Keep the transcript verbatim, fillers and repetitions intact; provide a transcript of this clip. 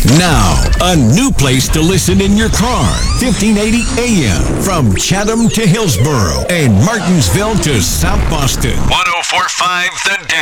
Now, a new place to listen in your car. fifteen eighty A M from Chatham to Hillsboro and Martinsville to South Boston. one oh four point five The Dam.